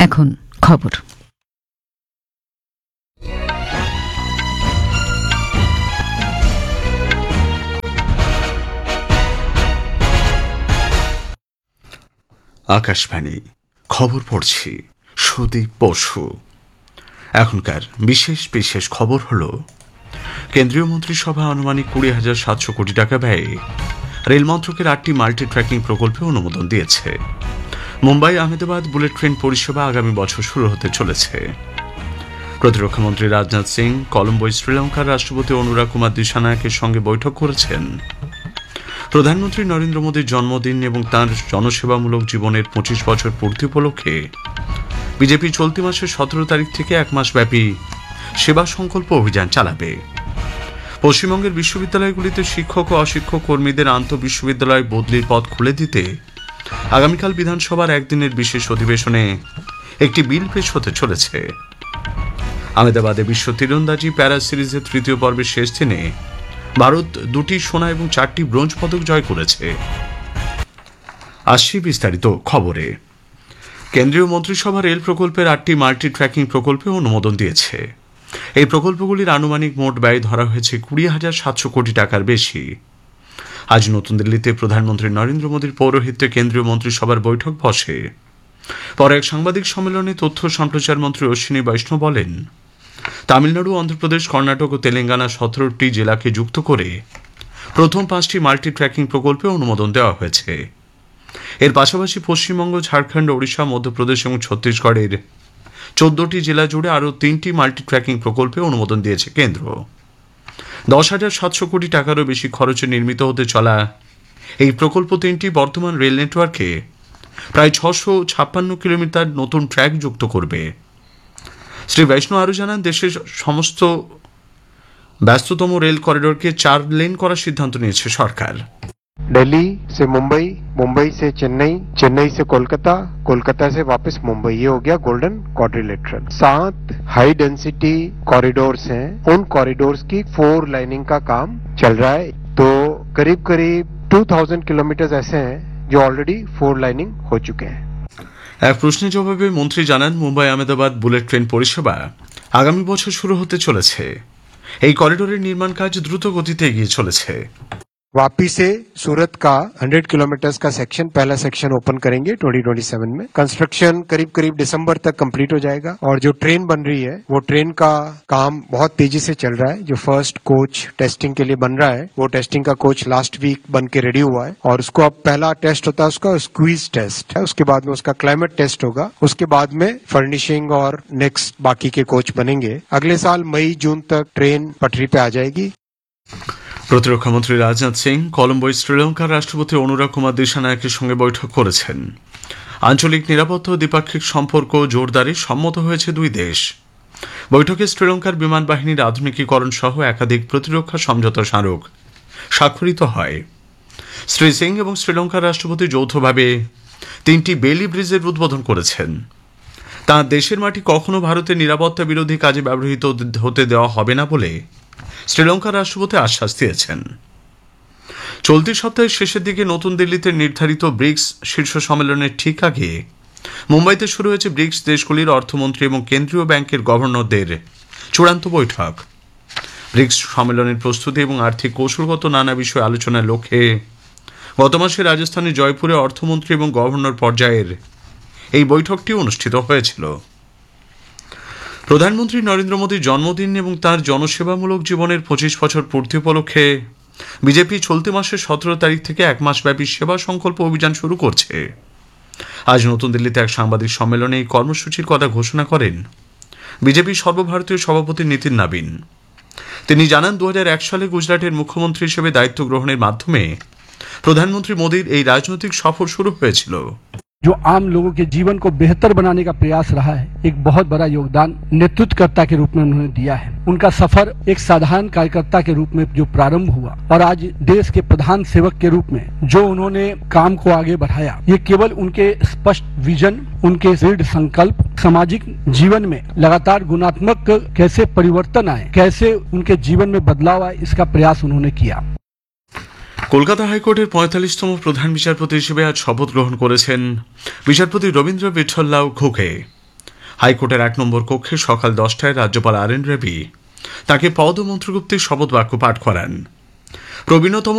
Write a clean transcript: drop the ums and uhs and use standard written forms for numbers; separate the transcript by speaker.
Speaker 1: এখন খবর।
Speaker 2: আকাশবাণী খবর পড়ছি সুদীপ বসু। এখনকার বিশেষ বিশেষ খবর হল, কেন্দ্রীয় মন্ত্রিসভা আনুমানিক 20,700 কোটি টাকা ব্যয়ে রেল মন্ত্রকের 8টি মাল্টি ট্র্যাকিং প্রকল্পে অনুমোদন দিয়েছে। মুম্বাই আহমেদাবাদ বুলেট ট্রেন পরিষেবা আগামী বছর শুরু হতে চলেছে। প্রতিরক্ষামন্ত্রী রাজনাথ সিং কলম্বোয় শ্রীলঙ্কার রাষ্ট্রপতি অনুরাগ কুমার দিসানায়কের সঙ্গে বৈঠক করেছেন। প্রধানমন্ত্রী নরেন্দ্র মোদীর জন্মদিন এবং তাঁর জনসেবামূলক জীবনের 25 বছর পূর্তি উপলক্ষে বিজেপি চলতি মাসের 17 তারিখ থেকে এক মাস ব্যাপী সেবা সংকল্প অভিযান চালাবে। পশ্চিমবঙ্গের বিশ্ববিদ্যালয়গুলিতে শিক্ষক ও অশিক্ষক কর্মীদের আন্তঃবিশ্ববিদ্যালয় বদলির পথ খুলে দিতে আগামীকাল বিধানসভার একদিনের বিশেষ অধিবেশনে একটি বিল পেশ হতে চলেছে। আহমেদাবাদে বিশ্ব তীরন্দাজি প্যারা সিরিজের তৃতীয় পর্বের শেষ দিনে ভারত 2টি সোনা এবং 4টি ব্রোঞ্জ পদক জয় করেছে। আসছি বিস্তারিত খবরে। কেন্দ্রীয় মন্ত্রিসভা রেল প্রকল্পের 8টি মাল্টি ট্র্যাকিং প্রকল্পে অনুমোদন দিয়েছে। এই প্রকল্পগুলির আনুমানিক মোট ব্যয় ধরা হয়েছে 20,700 কোটি টাকার বেশি। আজ নতুন দিল্লিতে প্রধানমন্ত্রী নরেন্দ্র মোদীর পৌরোহিত্যে কেন্দ্রীয় মন্ত্রিসভার বৈঠক বসে। পরে এক সাংবাদিক সম্মেলনে তথ্য সম্প্রচার মন্ত্রী অশ্বিনী বৈষ্ণব বলেন, তামিলনাড়ু, অন্ধ্রপ্রদেশ, কর্ণাটক ও তেলেঙ্গানা 17টি জেলাকে যুক্ত করে প্রথম 5টি মাল্টি ট্র্যাকিং প্রকল্পে অনুমোদন দেওয়া হয়েছে। এর পাশাপাশি পশ্চিমবঙ্গ, ঝাড়খণ্ড, ওড়িশা, মধ্যপ্রদেশ এবং ছত্তিশগড়ের 14টি জেলা জুড়ে আরও 3টি মাল্টি ট্র্যাকিং প্রকল্পে অনুমোদন দিয়েছে কেন্দ্র। 10,700 কোটি টাকারও বেশি খরচে নির্মিত হতে চলা এই প্রকল্প 3টি বর্তমান রেল নেটওয়ার্কে প্রায় 656 কিলোমিটার নতুন ট্র্যাক যুক্ত করবে। শ্রী বৈষ্ণব আরও জানান, দেশের সমস্ত ব্যস্ততম রেল করিডোরকে 4 লেন করার সিদ্ধান্ত নিয়েছে সরকার।
Speaker 3: दिल्ली से मुंबई, मुंबई से चेन्नई, चेन्नई से कोलकाता, कोलकाता से वापस मुंबई, ये हो गया golden quadrilateral. 7 high density corridors हैं, उन कॉरिडोर्स की 4 लाइनिंग का काम चल रहा है। तो करीब करीब 2000 किलोमीटर ऐसे हैं जो ऑलरेडी 4 लाइनिंग हो चुके हैं।
Speaker 2: এক প্রশ্নের জবাবে মন্ত্রী জানান, মুম্বাই আহমেদাবাদ বুলেট ট্রেন পরিষেবা আগামী বছর শুরু হতে চলেছে। এই করিডোরের নির্মাণ কাজ দ্রুত গতিতে এগিয়ে চলেছে।
Speaker 3: वापी से सूरत का 100 किलोमीटर का सेक्शन, पहला सेक्शन ओपन करेंगे 2027 में। कंस्ट्रक्शन करीब करीब दिसंबर तक कंप्लीट हो जाएगा। और जो ट्रेन बन रही है वो ट्रेन का काम बहुत तेजी से चल रहा है। जो फर्स्ट कोच टेस्टिंग के लिए बन रहा है, वो टेस्टिंग का कोच लास्ट वीक बन के रेडी हुआ है और उसको अब पहला टेस्ट होता है उसका स्क्वीज टेस्ट है। उसके बाद में उसका क्लाइमेट टेस्ट होगा। उसके बाद में फर्निशिंग और नेक्स्ट बाकी के कोच बनेंगे। अगले साल मई जून तक ट्रेन पटरी पे आ जाएगी।
Speaker 2: প্রতিরক্ষামন্ত্রী রাজনাথ সিং কলম্বোয় শ্রীলঙ্কার রাষ্ট্রপতি অনুরাগ কুমার দিসানায়কের সঙ্গে বৈঠক করেছেন। আঞ্চলিক নিরাপত্তা ও দ্বিপাক্ষিক সম্পর্ক জোরদারে সম্মত হয়েছে দুই দেশ। বৈঠকে শ্রীলঙ্কার বিমান বাহিনীর আধুনিকীকরণ সহ একাধিক প্রতিরক্ষা সমঝোতা স্মারক স্বাক্ষরিত হয়। শ্রী সিং এবং শ্রীলঙ্কার রাষ্ট্রপতি যৌথভাবে 3টি বেলি ব্রিজের উদ্বোধন করেছেন। তাঁর দেশের মাটি কখনো ভারতের নিরাপত্তা বিরোধী কাজে ব্যবহৃত হতে দেওয়া হবে না বলে শ্রীলঙ্কার রাষ্ট্রপতি আশ্বাস দিয়েছেন। চলতি সপ্তাহের শেষের দিকে নতুন দিল্লিতে নির্ধারিত ব্রিক্স শীর্ষ সম্মেলনের ঠিক আগে মুম্বাইতে শুরু হয়েছে ব্রিক্স দেশগুলির অর্থমন্ত্রী এবং কেন্দ্রীয় ব্যাংকের গভর্নরদের চূড়ান্ত বৈঠক। ব্রিক্স সম্মেলনের প্রস্তুতি এবং আর্থিক কৌশলগত নানা বিষয়ে আলোচনার লক্ষ্যে গত মাসে রাজস্থানের জয়পুরে অর্থমন্ত্রী এবং গভর্নর পর্যায়ের এই বৈঠকটি অনুষ্ঠিত হয়েছিল। প্রধানমন্ত্রী নরেন্দ্র মোদীর জন্মদিন এবং তাঁর জনসেবামূলক জীবনের 25 বছর পূর্তি উপলক্ষে বিজেপি চলতি মাসের 17 তারিখ থেকে এক মাস ব্যাপী সেবা সংকল্প অভিযান শুরু করছে। আজ নতুন দিল্লিতে এক সাংবাদিক সম্মেলনে এই কর্মসূচির কথা ঘোষণা করেন বিজেপি সর্বভারতীয় সভাপতি নীতিন নবীন। তিনি জানান, 2001 সালে গুজরাটের মুখ্যমন্ত্রী হিসেবে দায়িত্ব গ্রহণের মাধ্যমে প্রধানমন্ত্রী মোদীর এই রাজনৈতিক সফর শুরু হয়েছিল।
Speaker 4: जो आम लोगों के जीवन को बेहतर बनाने का प्रयास रहा है, एक बहुत बड़ा योगदान नेतृत्वकर्ता के रूप में उन्होंने दिया है। उनका सफर एक साधारण कार्यकर्ता के रूप में जो प्रारंभ हुआ और आज देश के प्रधान सेवक के रूप में जो उन्होंने काम को आगे बढ़ाया, ये केवल उनके स्पष्ट विजन, उनके दृढ़ संकल्प, सामाजिक जीवन में लगातार गुणात्मक कैसे परिवर्तन आए, कैसे उनके जीवन में बदलाव आए, इसका प्रयास उन्होंने किया।
Speaker 2: কলকাতা হাইকোর্টের 45তম প্রধান বিচারপতি হিসেবে আজ শপথ গ্রহণ করেছেন বিচারপতি রবীন্দ্র বিঠল লাউ ঘুকে। হাইকোর্টের 1 নম্বর কক্ষে সকাল 10টায় রাজ্যপাল RN রবি তাকে পদ ও মন্ত্রীগুপ্তের শপথ বাক্য পাঠ করান। প্রবীণতম